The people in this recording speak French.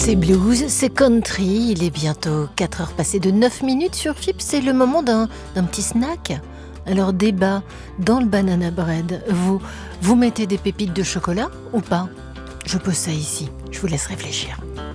C'est blues, c'est country, il est bientôt 4 heures passées de 9 minutes sur FIP, c'est le moment d'un petit snack. Alors débat, dans le banana bread, vous mettez des pépites de chocolat ou pas? Je pose ça ici, je vous laisse réfléchir.